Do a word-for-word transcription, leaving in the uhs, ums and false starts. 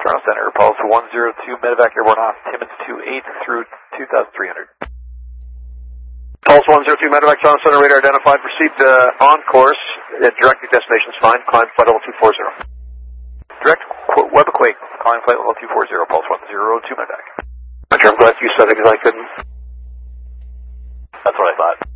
Toronto Center, Pulse one zero two, Medevac airborne off, Timmins two eight through two thousand three hundred. Pulse one zero two, Medevac, Toronto Center, radar identified, proceed uh, on course, uh, direct destination is fine, climb flight level two four zero. Direct Webequake, calling flight level two four zero, Pulse one zero two, Medevac. I'm glad you said it because I couldn't. That's what I thought.